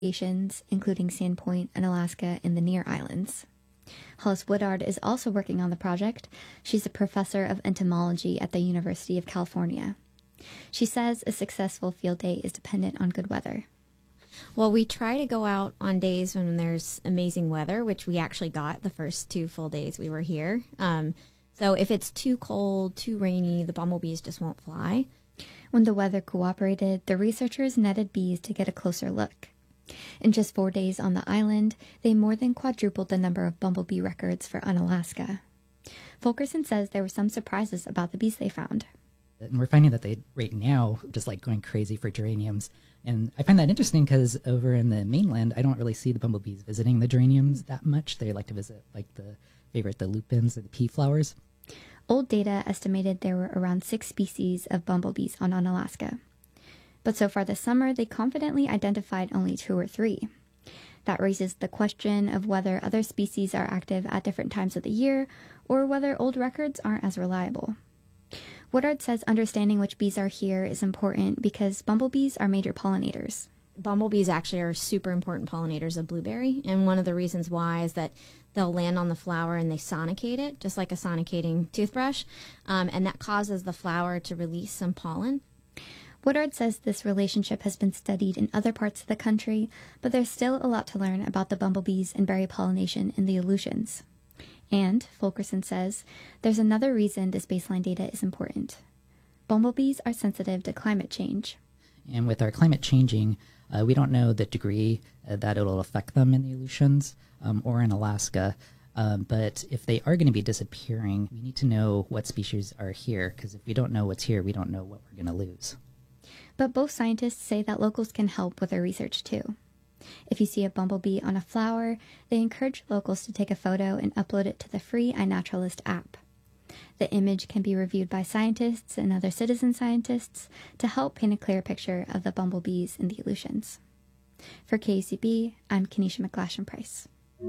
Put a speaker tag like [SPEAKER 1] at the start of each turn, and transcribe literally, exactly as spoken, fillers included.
[SPEAKER 1] locations, including Sandpoint and Alaska and the Near Islands. Hollis Woodard is also working on the project. She's a professor of entomology at the University of California. She says a successful field day is dependent on good weather.
[SPEAKER 2] Well, we try to go out on days when there's amazing weather, which we actually got the first two full days we were here. Um, so if it's too cold, too rainy, the bumblebees just won't fly.
[SPEAKER 1] When the weather cooperated, the researchers netted bees to get a closer look. In just four days on the island, they more than quadrupled the number of bumblebee records for Unalaska. Fulkerson says there were some surprises about the bees they found.
[SPEAKER 3] And we're finding that they, right now, just like going crazy for geraniums. And I find that interesting because over in the mainland, I don't really see the bumblebees visiting the geraniums that much. They like to visit, like, the favorite, the lupins or the pea flowers.
[SPEAKER 1] Old data estimated there were around six species of bumblebees on Unalaska. But so far this summer, they confidently identified only two or three. That raises the question of whether other species are active at different times of the year, or whether old records aren't as reliable. Woodard says understanding which bees are here is important because bumblebees are major pollinators.
[SPEAKER 2] Bumblebees actually are super important pollinators of blueberry, and one of the reasons why is that they'll land on the flower and they sonicate it, just like a sonicating toothbrush, um, and that causes the flower to release some pollen.
[SPEAKER 1] Woodard says this relationship has been studied in other parts of the country, but there's still a lot to learn about the bumblebees and berry pollination in the Aleutians. And, Fulkerson says, there's another reason this baseline data is important. Bumblebees are sensitive to climate change.
[SPEAKER 3] And with our climate changing, uh, we don't know the degree uh, that it'll affect them in the Aleutians um, or in Alaska. Um, but if they are going to be disappearing, we need to know what species are here, because if we don't know what's here, we don't know what we're going to lose.
[SPEAKER 1] But both scientists say that locals can help with their research too. If you see a bumblebee on a flower, they encourage locals to take a photo and upload it to the free iNaturalist app. The image can be reviewed by scientists and other citizen scientists to help paint a clear picture of the bumblebees in the Aleutians. For K U C B, I'm Kenesha McGlashan Price.